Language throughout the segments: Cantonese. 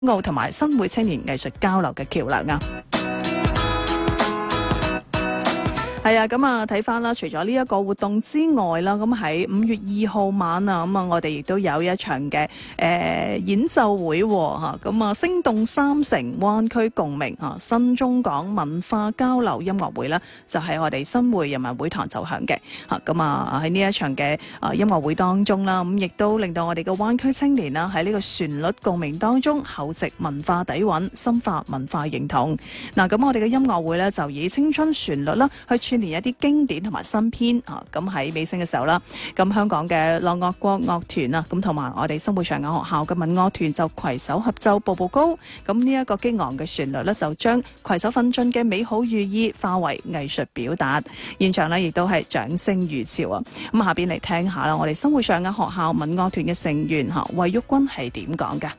澳同埋新會青年藝術交流嘅橋梁啊。係啊，咁啊睇翻啦，除咗呢一個活動之外啦，咁喺5月2號晚啊，咁啊我哋亦都有一場嘅演奏會嚇，咁啊聲動三城灣區共鳴嚇新中港文化交流音樂會啦，就係我哋新會人民會堂奏響嘅嚇，咁啊喺呢一場嘅音樂會當中啦，咁亦都令到我哋嘅灣區青年啦喺呢個旋律共鳴當中厚植文化底蘊，深化文化認同。嗱，咁我哋嘅音樂會咧就以青春旋律啦去串聯一啲經典同埋新編啊，咁喺尾聲嘅時候啦，咁香港嘅樂樂國樂團啊，咁同埋我哋新會長雅學校嘅民樂團就攜手合奏步步高，咁呢一個激昂嘅旋律呢，就將攜手奮進嘅美好寓意化為藝術表達，現場呢，亦都係掌聲如潮啊！咁下邊嚟聽下啦，我哋新會長雅學校民樂團嘅成員嚇衛旭君係點講㗎？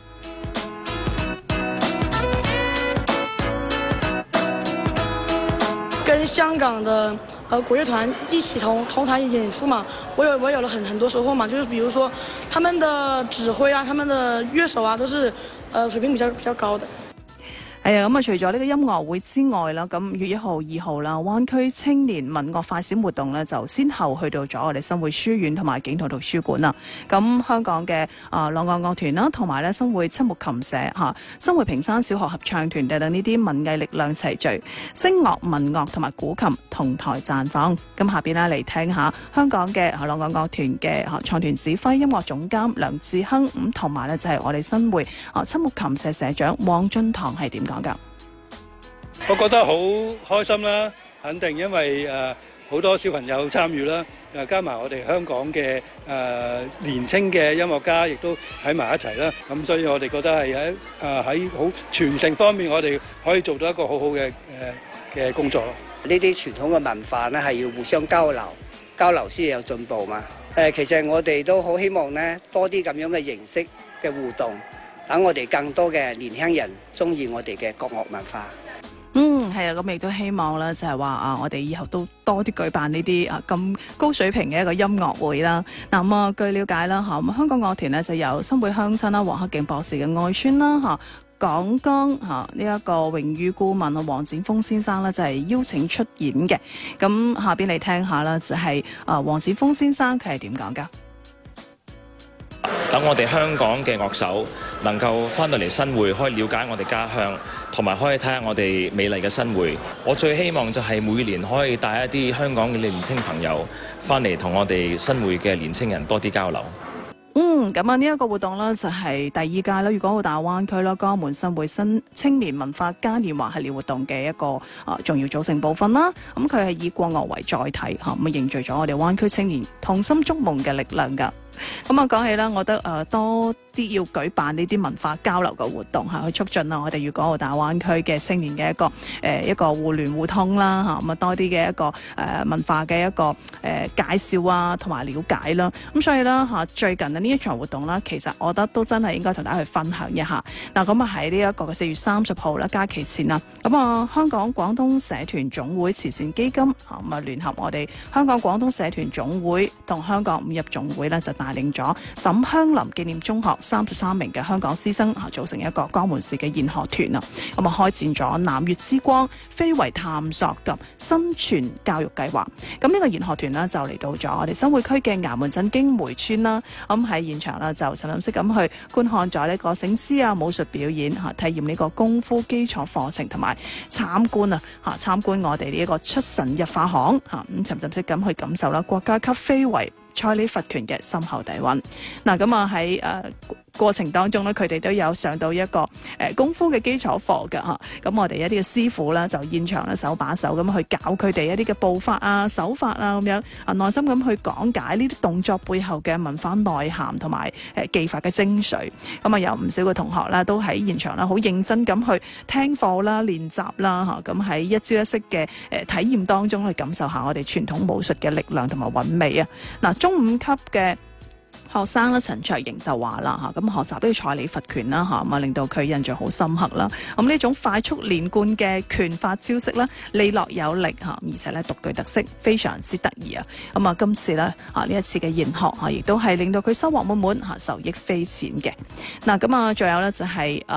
跟香港的国乐团一起同台演出嘛，我有了很多收获嘛，就是比如說他們的指揮啊，他們的樂手啊，都是水平比較高的。 係啊，咁啊，除咗呢個音樂會之外啦，咁5月1號、2號啦，灣區青年民樂快閃活動呢，就先後去到咗我哋新會書院同埋景圖圖書館啦。咁香港嘅樂樂樂團啦，同埋咧新會七木琴社嚇、新會屏山小學合唱團等等呢啲文藝力量齊聚，聲樂、民樂同埋古琴同台綻放。咁下邊呢，嚟聽下香港嘅樂樂樂團嘅創團指揮音樂總監梁志亨，咁同埋呢就係我哋新會七木琴社社長黃俊堂係點講㗎？ 我覺得好開心啦，肯定因為好多小朋友參與啦，加埋我哋香港嘅年青嘅音樂家亦都喺埋一齊啦，咁所以我哋覺得係喺好傳承方面，我哋可以做到一個好好嘅工作咯。 呢啲傳統嘅文化呢係要互相交流先有進步嘛。其實我哋都好希望呢多啲咁樣嘅形式嘅互動，等我哋更多嘅年輕人鍾意我哋嘅國樂文化。 係啊，咁亦都希望咧，就係話我哋以後都多啲舉辦呢啲咁高水平嘅一個音樂會啦。嗱咁啊，據了解啦咁香港樂團呢就有新會鄉親啦，黃克競博士嘅外孫啦港江呢一個榮譽顧問黃展鋒先生呢，就係邀請出演嘅。咁下邊嚟聽下啦，就係黃展鋒先生佢係點講㗎？ 等我哋香港嘅樂手能夠翻到嚟新會，可以了解我哋家鄉，同埋可以睇下我哋美麗嘅新會。我最希望就係每年可以帶一啲香港嘅年青朋友翻嚟，同我哋新會嘅年青人多啲交流。 咁啊呢一個活動呢，就係第2屆啦，粵港澳大灣區啦，江門新會新青年文化嘉年華系列活動嘅一個重要組成部分啦。咁佢係以國樂為載體咁凝聚咗我哋灣區青年同心築夢嘅力量㗎。咁啊講起啦，我覺得多啲要舉辦呢啲文化交流嘅活動去促進我哋粵港澳大灣區嘅青年嘅一個互聯互通啦咁啊多啲嘅一個文化嘅一個介紹啊，同埋了解啦。咁所以啦最近呢一場活動啦，其實我覺得都真係應該同大家去分享一下。嗱咁啊喺呢一個嘅4月30號啦，假期前啦，咁啊香港廣東社團總會慈善基金咁啊聯合我哋香港廣東社團總會同香港五邑總會呢，就帶領咗沈香林紀念中學33名嘅香港師生組成一個江門市嘅研學團啊，咁啊開展咗南粵之光非遺探索及生存教育計劃。咁呢個研學團呢，就嚟到咗我哋新會區嘅衙門鎮經梅村啦，咁喺現場呢，就沉浸式咁去觀看咗呢個醒獅啊武術表演體驗呢個功夫基礎課程，同埋參觀我哋呢一個出神入化行咁沉浸式咁去感受啦國家級非遺蔡李佛拳嘅深厚底蘊。嗱咁啊喺過程當中咧，佢哋都有上到一個功夫嘅基礎課㗎嚇。咁我哋一啲嘅師傅啦，就現場咧手把手咁去教佢哋一啲嘅步法啊、手法啊咁樣耐心咁去講解呢啲動作背後嘅文化內涵同埋技法嘅精髓。咁啊有唔少嘅同學啦，都喺現場啦，好認真咁去聽課啦、練習啦嚇。咁喺一招一式嘅體驗當中去感受下我哋傳統武術嘅力量同埋韻味啊。嗱，中5級嘅學生咧陳卓瑩就話啦嚇，咁學習呢個蔡李佛拳啦嚇，咁啊令到佢印象好深刻啦。咁呢種快速連貫嘅拳法招式咧，利落有力嚇，而且咧獨具特色，非常之得意啊！咁啊，今次咧呢一次嘅研學嚇，亦都係令到佢收穫滿滿嚇，受益匪淺嘅。嗱，咁啊，仲有咧就係